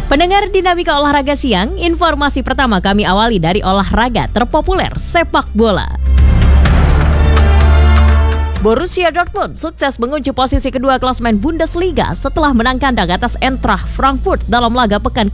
Pendengar Dinamika Olahraga Siang, informasi pertama kami awali dari olahraga terpopuler sepak bola. Borussia Dortmund sukses mengunci posisi kedua klasemen Bundesliga setelah menang kandang atas Eintracht Frankfurt dalam laga pekan